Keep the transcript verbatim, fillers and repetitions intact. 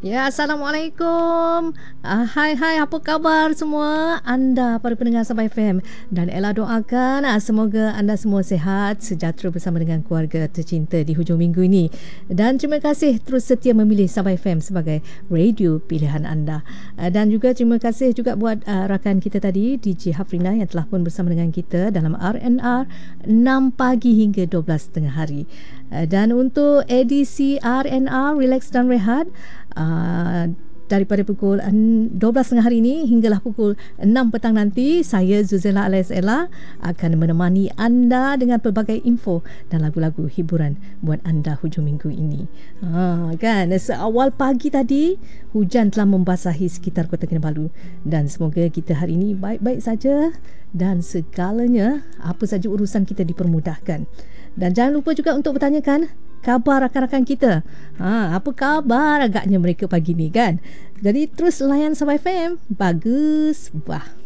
Ya, Assalamualaikum. Uh, hai, hai, apa khabar semua anda para pendengar Sabah F M? Dan Ella doakan uh, semoga anda semua sihat, sejahtera bersama dengan keluarga tercinta di hujung minggu ini. Dan terima kasih terus setia memilih Sabah F M sebagai radio pilihan anda. Uh, dan juga terima kasih juga buat uh, rakan kita tadi, D J Hafrina yang telah pun bersama dengan kita dalam R and R enam pagi hingga dua belas tengah hari. Uh, dan untuk edisi R and R, Relax dan Rehat, Uh, daripada pukul dua belas tengah hari ini hinggalah pukul enam petang nanti, saya Zuzela alias Ella akan menemani anda dengan pelbagai info dan lagu-lagu hiburan buat anda hujung minggu ini. Ha, kan, seawal pagi tadi hujan telah membasahi sekitar Kota Kinabalu dan semoga kita hari ini baik-baik saja dan segalanya apa saja urusan kita dipermudahkan. Dan jangan lupa juga untuk bertanyakan khabar rakan-rakan kita. Ha, apa khabar agaknya mereka pagi ni, kan? Jadi terus layan Sabah F M. Bagus. Wah.